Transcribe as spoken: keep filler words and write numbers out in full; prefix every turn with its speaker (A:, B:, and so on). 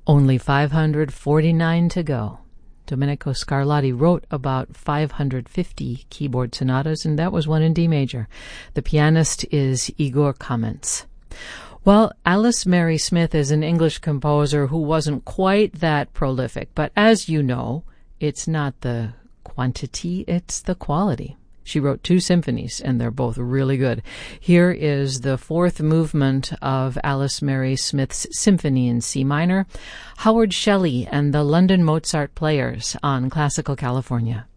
A: Only five hundred forty-nine to go. Domenico Scarlatti wrote about five hundred fifty keyboard sonatas, and that was one in D major. The pianist is Igor Kaments. Well, Alice Mary Smith is an English composer who wasn't quite that prolific, but as you know, it's not the quantity, it's the quality. She wrote two symphonies, and they're both really good. Here is the fourth movement of Alice Mary Smith's Symphony in C minor, Howard Shelley and the London Mozart Players on Classical California.